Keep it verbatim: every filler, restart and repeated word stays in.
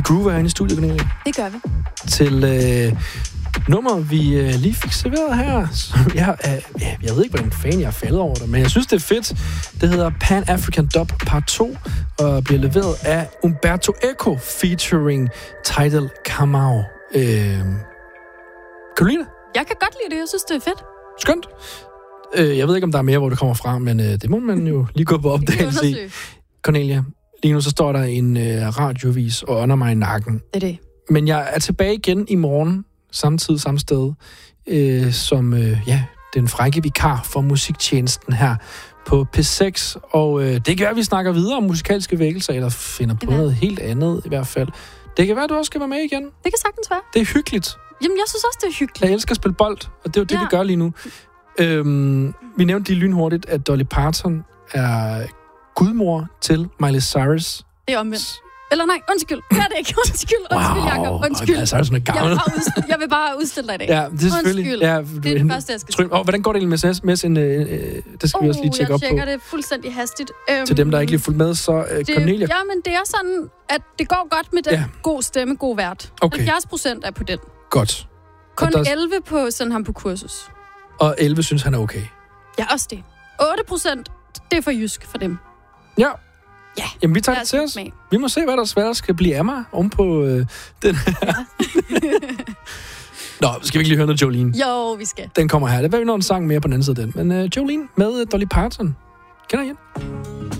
groover herinde i studiet, Cornelia. Det gør vi. Til øh, nummer, vi øh, lige fik serveret her. Som jeg, øh, jeg ved ikke, hvordan fan jeg er faldet over det, men jeg synes, det er fedt. Det hedder Pan African Dub Part to, og bliver leveret af Umberto Eco, featuring Tidal Kamau. Øh, Carolina? Jeg kan godt lide det. Jeg synes, det er fedt. Skønt. Øh, jeg ved ikke, om der er mere, hvor det kommer fra, men øh, det må man jo lige gå på opdagelse i. Cornelia, lige nu så står der en øh, radiovis og ånder mig i nakken. Det er det. Men jeg er tilbage igen i morgen, samtidig samme sted, øh, som øh, ja, den frække vikar for musiktjenesten her på P seks. Og øh, det kan være, at vi snakker videre om musikalske vækkelser, eller finder på noget helt andet i hvert fald. Det kan være, at du også skal være med igen. Det kan sagtens være. Det er hyggeligt. Jamen, jeg synes også, det er hyggeligt. Jeg elsker at spille bold, og det er jo det, ja. vi gør lige nu. Øhm, vi nævnte lige lynhurtigt, at Dolly Parton er gudmor til Miley Cyrus. Det er omvendt. Eller nej, undskyld. Det er det ikke. Undskyld, undskyld, wow. Jacob. Undskyld. Miley Cyrus er gammel. Jeg vil, bare udstille, jeg vil bare udstille dig i dag. Ja, det er selvfølgelig. Undskyld. Ja, det er det første, jeg skal sige. Og hvordan går det egentlig med sms? Øh, øh, det skal oh, vi også lige tjekke op på. Jeg tjekker det fuldstændig hastigt. Um, til dem, der ikke lige fulgt med, så uh, det, Cornelia... Ja, men det er sådan, at det går godt med den ja. god stemme, god vært. Okay. halvfjerds procent er på den. Godt. Kun der... elleve på sende ham på kursus. Og elleve synes han er okay. Ja, også det. otte procent, det er for jysk for dem. Ja. Ja. Jamen, vi tager det til os. Med. Vi må se, hvad der svært skal blive af mig oven på øh, den her. Ja. Nå, skal vi ikke lige høre noget Jolene? Jo, vi skal. Den kommer her. Det var jo nok en sang mere på den anden side af den. Men øh, Jolene med Dolly Parton. Kender I igen?